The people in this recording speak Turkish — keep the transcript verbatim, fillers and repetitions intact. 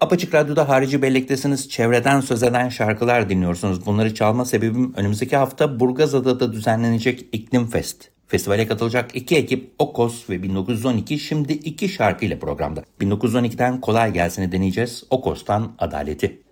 Apaçık Radyo'da Harici Bellek'tesiniz. Çevreden söz eden şarkılar dinliyorsunuz. Bunları çalma sebebim önümüzdeki hafta Burgazada'da düzenlenecek İklim Fest. Festivale katılacak iki ekip Okos ve bin dokuz yüz on iki şimdi iki şarkıyla programda. bin dokuz yüz on ikiden Kolay Gelsin'i deneyeceğiz. Okos'tan Adaleti.